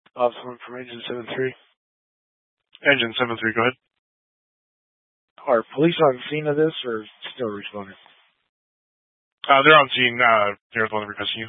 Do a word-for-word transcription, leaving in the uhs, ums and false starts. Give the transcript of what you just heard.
Officer one from Engine seven three. Engine seven three, go ahead. Are police on scene of this or still responding? Uh, they're on scene. Uh, they're the one requesting you.